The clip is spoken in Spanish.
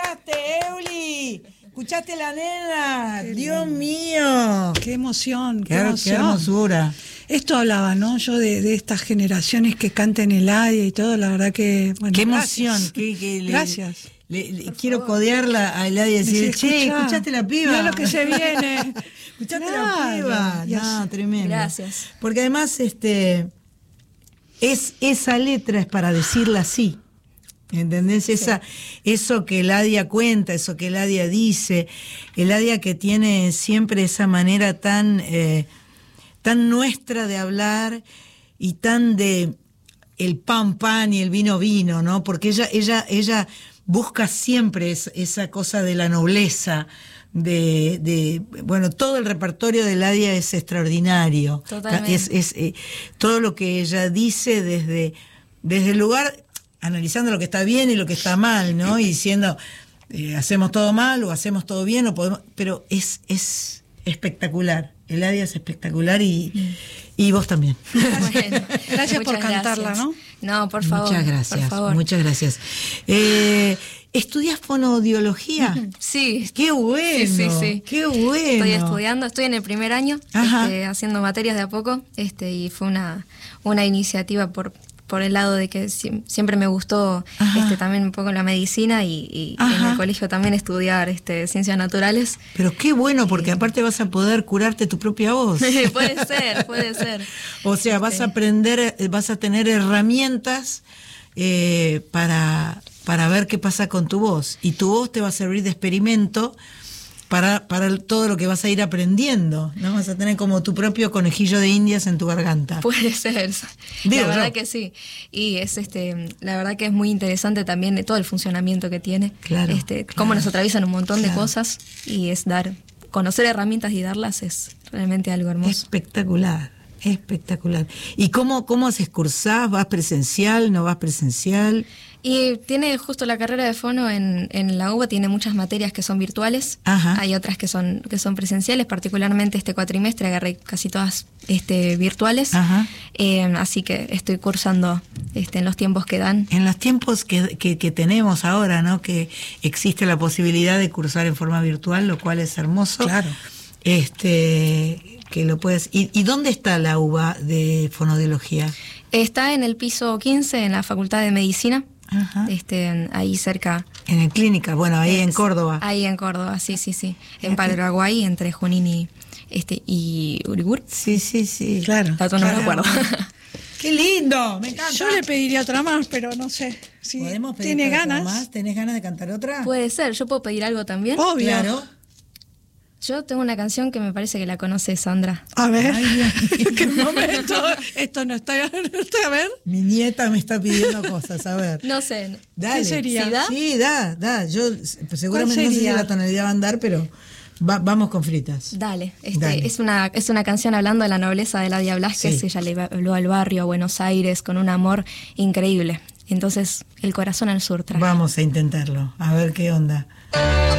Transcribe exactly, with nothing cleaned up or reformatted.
¿Escuchaste, Euli? ¿Escuchaste la nena? Qué Dios lindo. Mío. Qué emoción, qué, qué, emoción. Qué hermosura. Esto hablaba, ¿no? Yo de, de estas generaciones que cantan Eladia y todo, la verdad que... Bueno, qué gracias. emoción. Qué, qué le, gracias. Le, le, quiero codearla a Eladia y decir, Dice, che, ¿escuchaste la piba? Mira lo que se viene. ¿Escuchaste claro. la piba? Yes. No, tremendo. Gracias. Porque además, este, es, esa letra es para decirla así. ¿Entendés? Sí. Esa, eso que Eladia cuenta, eso que Eladia dice, Eladia que tiene siempre esa manera tan, eh, tan nuestra de hablar y tan de el pan pan y el vino vino, ¿no? Porque ella, ella, ella busca siempre es, esa cosa de la nobleza, de, de, bueno, todo el repertorio de Eladia es extraordinario. Totalmente. Es, es eh, todo lo que ella dice desde, desde el lugar, analizando lo que está bien y lo que está mal, ¿no? Y diciendo, eh, hacemos todo mal o hacemos todo bien, o podemos, pero es, es espectacular. Eladia es espectacular y, mm. y vos también. Bueno, gracias por cantarla, gracias. ¿no? No, por favor. Muchas gracias, por favor. muchas gracias. Eh, ¿Estudias fonaudiología? Sí. ¡Qué bueno! Sí, sí, sí. ¡Qué bueno! Estoy estudiando, estoy en el primer año, este, haciendo materias de a poco, este, y fue una, una iniciativa por... por el lado de que siempre me gustó este, también un poco la medicina y, y en el colegio también estudiar este, ciencias naturales. Pero qué bueno, porque eh, aparte vas a poder curarte tu propia voz. Puede ser, puede ser. O sea, vas este. a aprender, vas a tener herramientas eh, para, para ver qué pasa con tu voz. Y tu voz te va a servir de experimento para, para todo lo que vas a ir aprendiendo, ¿no? Vas a tener como tu propio conejillo de indias en tu garganta. Puede ser. Digo, la verdad ¿no? que sí. Y es este, la verdad que es muy interesante también todo el funcionamiento que tiene. Claro. Este, claro, cómo nos atraviesan un montón claro. de cosas y es dar, conocer herramientas y darlas es realmente algo hermoso. Espectacular, espectacular. ¿Y cómo, cómo haces cursás? ¿Vas presencial? ¿No vas presencial? Y tiene justo la carrera de fono en, en la U B A, tiene muchas materias que son virtuales. Ajá. Hay otras que son que son presenciales, particularmente este cuatrimestre agarré casi todas este virtuales. Eh, así que estoy cursando este en los tiempos que dan. En los tiempos que, que, que tenemos ahora, ¿no? Que existe la posibilidad de cursar en forma virtual, lo cual es hermoso. Claro. Este, que lo puedes. ¿Y, y dónde está la U B A de fonoaudiología? Está en el piso quince, en la Facultad de Medicina. Ajá. Este, ahí cerca. En el clínica, bueno, ahí es, en Córdoba. Ahí en Córdoba, sí, sí, sí. En Paraguay, entre Junín y, este, y Uribur. Sí, sí, sí. Claro. Dato no claro. me acuerdo. ¡Qué lindo! Me encanta. Yo le pediría otra más, pero no sé. Si ¿Podemos pedir tiene otra ganas. más? ¿Tenés ganas de cantar otra? Puede ser, yo puedo pedir algo también. Obvio. Claro. Yo tengo una canción que me parece que la conoce Sandra. A ver. Ay, ¿Qué momento? Esto no está, no está. A ver. Mi nieta me está pidiendo cosas, a ver. No sé. Dale. ¿Qué sería? ¿Sí da? Sí, da, da. Yo seguramente no sé si la tonalidad va a andar, pero va, vamos con fritas. Dale. Este, Dale. Es una es una canción hablando de la nobleza de Eladia Blasquez. Sí. Ella le habló al barrio, a Buenos Aires, con un amor increíble. Entonces, el corazón al sur trae. Vamos a intentarlo, a ver qué onda.